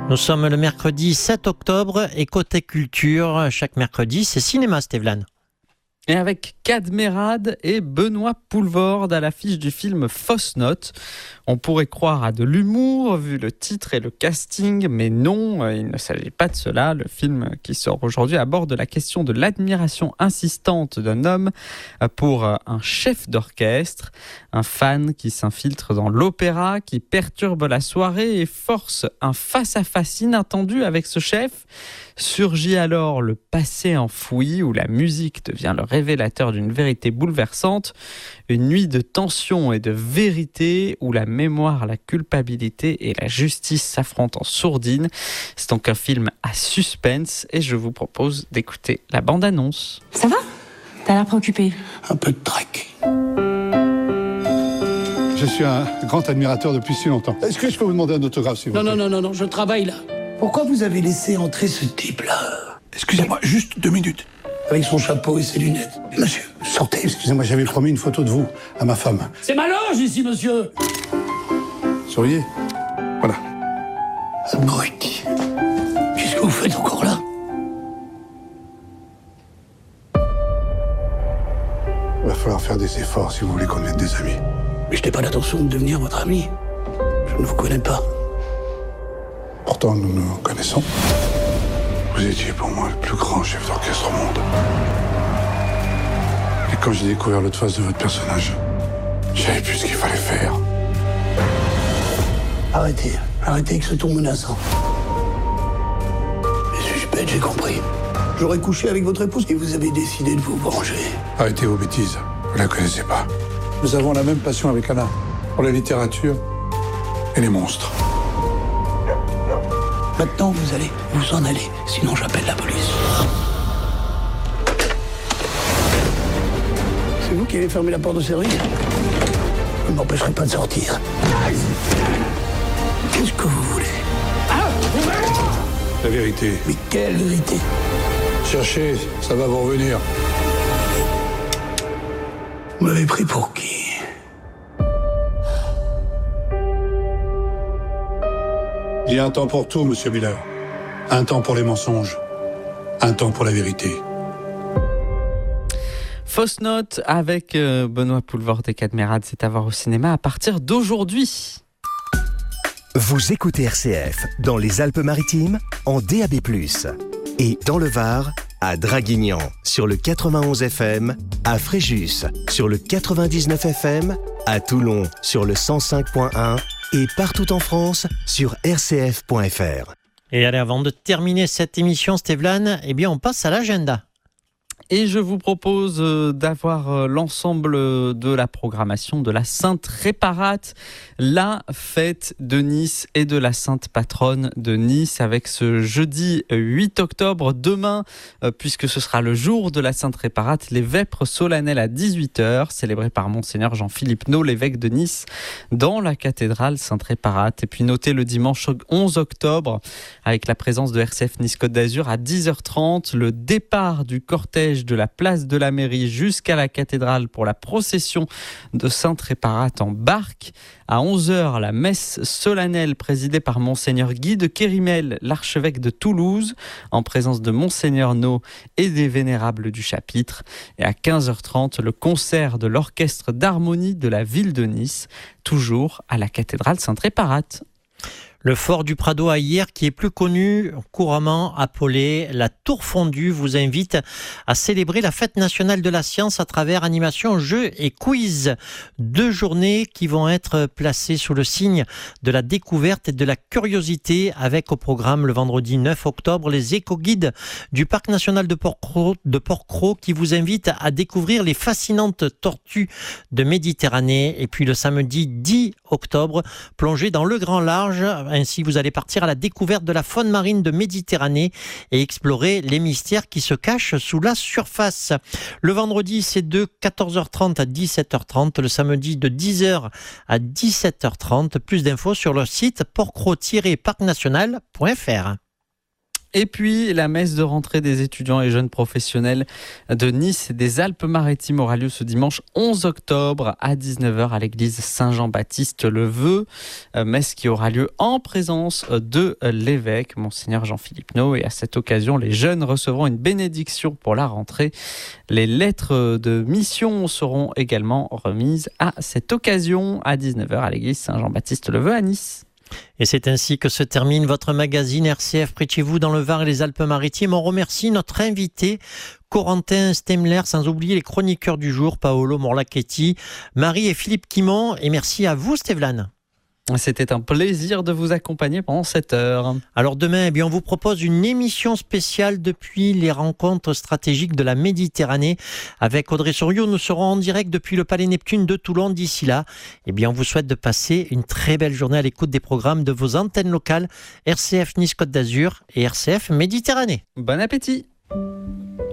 Nous sommes le mercredi 7 octobre et côté culture, chaque mercredi, c'est cinéma, Stéphane. Et avec Cadmerade et Benoît Poelvoorde à l'affiche du film Fausse Note. On pourrait croire à de l'humour vu le titre et le casting, mais non, il ne s'agit pas de cela. Le film qui sort aujourd'hui aborde la question de l'admiration insistante d'un homme pour un chef d'orchestre, un fan qui s'infiltre dans l'opéra, qui perturbe la soirée et force un face-à-face inattendu avec ce chef. Surgit alors le passé enfoui où la musique devient le révélateur d'une vérité bouleversante, une nuit de tension et de vérité où la mémoire, la culpabilité et la justice s'affrontent en sourdine. C'est donc un film à suspense et je vous propose d'écouter la bande-annonce. Ça va ? T'as l'air préoccupé. Un peu de trac. Je suis un grand admirateur depuis si longtemps. Est-ce que je peux vous demander un autographe, s'il vous plaît ? Non, je travaille là. Pourquoi vous avez laissé entrer ce type-là ? Excusez-moi, juste 2 minutes. Avec son chapeau et ses lunettes. Monsieur, sortez. Excusez-moi, j'avais promis une photo de vous à ma femme. C'est ma loge ici, monsieur. Souriez. Voilà. Abruti. Qu'est-ce que vous faites encore là ? Il va falloir faire des efforts si vous voulez qu'on devienne des amis. Mais je n'ai pas l'intention de devenir votre ami. Je ne vous connais pas. Pourtant, nous nous connaissons. Vous étiez pour moi le plus grand chef d'orchestre au monde. Et quand j'ai découvert l'autre face de votre personnage, je savais plus ce qu'il fallait faire. Arrêtez avec ce ton menaçant. Mais suis-je bête, j'ai compris. J'aurais couché avec votre épouse et vous avez décidé de vous venger. Arrêtez vos bêtises, vous la connaissez pas. Nous avons la même passion avec Anna, pour la littérature et les monstres. Maintenant, vous allez vous en aller, sinon j'appelle la police. C'est vous qui allez fermer la porte de service ? Vous ne m'empêcherez pas de sortir. Qu'est-ce que vous voulez ? La vérité. Mais quelle vérité ? Cherchez, ça va vous revenir. Vous m'avez pris pour qui ? Il y a un temps pour tout, monsieur Miller. Un temps pour les mensonges. Un temps pour la vérité. Fausse Note avec Benoît Poelvoorde et Cadmerade, c'est à voir au cinéma à partir d'aujourd'hui. Vous écoutez RCF dans les Alpes-Maritimes en DAB+, et dans le Var à Draguignan sur le 91 FM, à Fréjus sur le 99 FM, à Toulon sur le 105.1 et partout en France sur rcf.fr. Et allez, avant de terminer cette émission, Stéphane, on passe à l'agenda. Et je vous propose d'avoir l'ensemble de la programmation de la Sainte Réparate, la fête de Nice et de la Sainte Patronne de Nice, avec ce jeudi 8 octobre, demain, puisque ce sera le jour de la Sainte Réparate, les vêpres solennelles à 18h, célébrées par Monseigneur Jean-Philippe Naud, l'évêque de Nice, dans la cathédrale Sainte Réparate. Et puis notez le dimanche 11 octobre, avec la présence de RCF Nice-Côte d'Azur à 10h30, le départ du cortège de la place de la mairie jusqu'à la cathédrale pour la procession de Sainte Réparate en barque. À 11h, la messe solennelle présidée par Monseigneur Guy de Kérimel, l'archevêque de Toulouse, en présence de Monseigneur Naud et des vénérables du chapitre. Et à 15h30, le concert de l'orchestre d'harmonie de la ville de Nice, toujours à la cathédrale Sainte Réparate. Le fort du Prado à Hyères, qui est plus connu couramment appelé la Tour Fondue, vous invite à célébrer la fête nationale de la science à travers animations, jeux et quiz. 2 journées qui vont être placées sous le signe de la découverte et de la curiosité, avec au programme le vendredi 9 octobre les éco-guides du Parc national de Porquerolles qui vous invitent à découvrir les fascinantes tortues de Méditerranée. Et puis le samedi 10 octobre, plongez dans le grand large. Ainsi, vous allez partir à la découverte de la faune marine de Méditerranée et explorer les mystères qui se cachent sous la surface. Le vendredi, c'est de 14h30 à 17h30. Le samedi, de 10h à 17h30. Plus d'infos sur le site porquerolles-parcnational.fr. Et puis, la messe de rentrée des étudiants et jeunes professionnels de Nice et des Alpes-Maritimes aura lieu ce dimanche 11 octobre à 19h à l'église Saint-Jean-Baptiste-le-Vœu. Messe qui aura lieu en présence de l'évêque, Monseigneur Jean-Philippe Naud. Et à cette occasion, les jeunes recevront une bénédiction pour la rentrée. Les lettres de mission seront également remises à cette occasion à 19h à l'église Saint-Jean-Baptiste-le-Vœu à Nice. Et c'est ainsi que se termine votre magazine RCF près de chez vous dans le Var et les Alpes-Maritimes. On remercie notre invité Corentin Stemler, sans oublier les chroniqueurs du jour, Paolo Morlachetti, Marie et Philippe Quimont. Et merci à vous, Stéphane. C'était un plaisir de vous accompagner pendant cette heure. Alors demain, on vous propose une émission spéciale depuis les rencontres stratégiques de la Méditerranée. Avec Audrey Souriau, nous serons en direct depuis le Palais Neptune de Toulon. D'ici là, on vous souhaite de passer une très belle journée à l'écoute des programmes de vos antennes locales RCF Nice Côte d'Azur et RCF Méditerranée. Bon appétit!